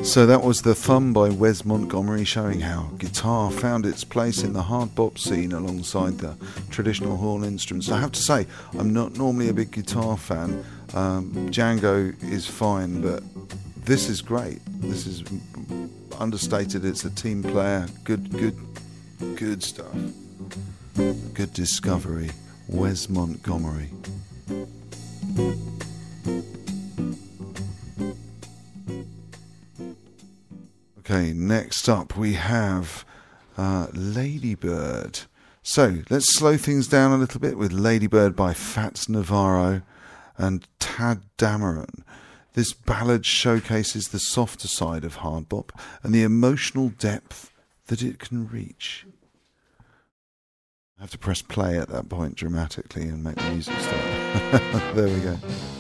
So that was The Thumb by Wes Montgomery, showing how guitar found its place in the hard bop scene alongside the traditional horn instruments. I have to say, I'm not normally a big guitar fan. Django is fine, but this is great. This is understated. It's a team player. Good stuff. Good discovery. Wes Montgomery. Okay, next up we have Ladybird. So let's slow things down a little bit with Ladybird by Fats Navarro and Tad Dameron. This ballad showcases the softer side of hard bop and the emotional depth that it can reach. I have to press play at that point dramatically and make the music start. There we go.